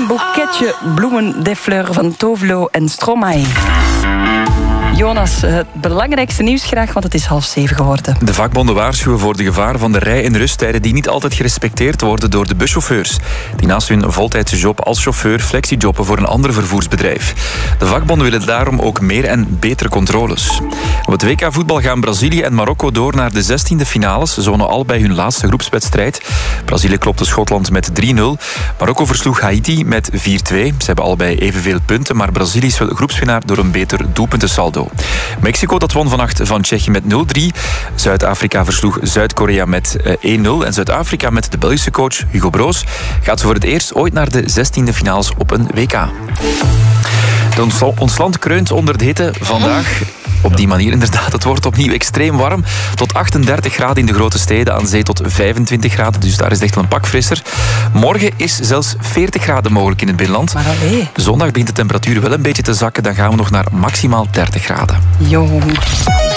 Een boeketje bloemen de fleur van Tovlo en Stromae. Jonas, het belangrijkste nieuws graag, want het is 6:30 geworden. De vakbonden waarschuwen voor de gevaren van de rij- en rusttijden die niet altijd gerespecteerd worden door de buschauffeurs, die naast hun voltijdse job als chauffeur flexijobben voor een ander vervoersbedrijf. De vakbonden willen daarom ook meer en betere controles. Op het WK voetbal gaan Brazilië en Marokko door naar de 16e finales. Ze wonnen allebei hun laatste groepswedstrijd. Brazilië klopte Schotland met 3-0. Marokko versloeg Haiti met 4-2. Ze hebben allebei evenveel punten, maar Brazilië is wel groepswinnaar door een beter doelpuntensaldo. Mexico dat won vannacht van Tsjechië met 0-3. Zuid-Afrika versloeg Zuid-Korea met 1-0. En Zuid-Afrika met de Belgische coach Hugo Broos gaat voor het eerst ooit naar de 16e finales op een WK. Ons land kreunt onder de hitte vandaag. Op die manier inderdaad. Het wordt opnieuw extreem warm. Tot 38 graden in de grote steden. Aan zee tot 25 graden. Dus daar is het echt wel een pak frisser. Morgen is zelfs 40 graden mogelijk in het binnenland. Maar allee. Zondag begint de temperatuur wel een beetje te zakken. Dan gaan we nog naar maximaal 30 graden. Jong.